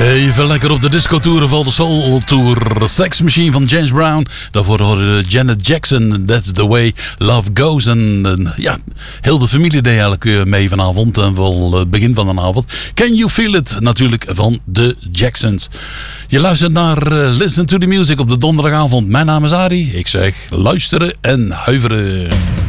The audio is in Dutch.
Even lekker op de disco-tour van de Soul Tour. Sex Machine van James Brown. Daarvoor hoorde Janet Jackson. That's the way love goes. En ja, heel de familie deed eigenlijk mee vanavond. En wel het begin van de avond. Can You Feel It? Natuurlijk van de Jacksons. Je luistert naar Listen to the Music op de donderdagavond. Mijn naam is Arie. Ik zeg luisteren en huiveren.